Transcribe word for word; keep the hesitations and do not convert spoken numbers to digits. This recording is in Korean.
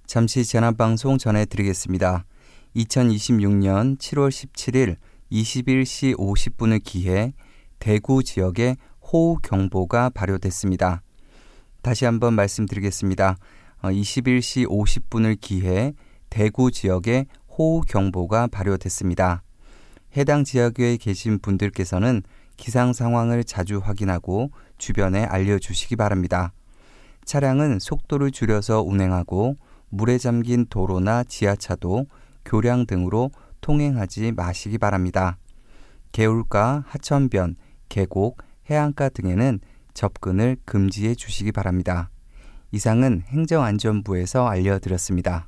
잠시 전화방송 전해드리겠습니다. 이천이십육 년 칠월 십칠일 이십일 시 오십 분을 기해 대구 지역에 호우경보가 발효됐습니다. 다시 한번 말씀드리겠습니다. 이십일 시 오십 분을 기해 대구 지역에 호우경보가 발효됐습니다. 해당 지역에 계신 분들께서는 기상 상황을 자주 확인하고 주변에 알려주시기 바랍니다. 차량은 속도를 줄여서 운행하고 물에 잠긴 도로나 지하차도, 교량 등으로 통행하지 마시기 바랍니다. 개울가, 하천변, 계곡, 해안가 등에는 접근을 금지해 주시기 바랍니다. 이상은 행정안전부에서 알려드렸습니다.